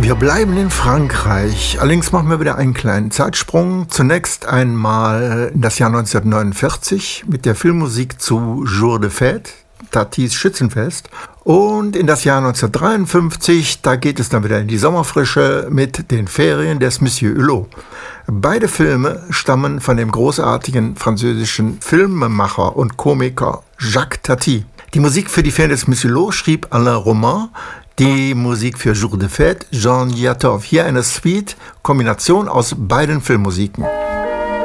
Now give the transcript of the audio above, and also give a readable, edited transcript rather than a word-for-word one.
Wir bleiben in Frankreich. Allerdings machen wir wieder einen kleinen Zeitsprung. Zunächst einmal in das Jahr 1949 mit der Filmmusik zu Jour de Fête, Tatis Schützenfest. Und in das Jahr 1953, da geht es dann wieder in die Sommerfrische mit den Ferien des Monsieur Hulot. Beide Filme stammen von dem großartigen französischen Filmemacher und Komiker Jacques Tati. Die Musik für die Ferien des Monsieur Hulot schrieb Alain Roman, die Musik für Jour de Fête Jean Diatov. Hier eine Suite, Kombination aus beiden Filmmusiken.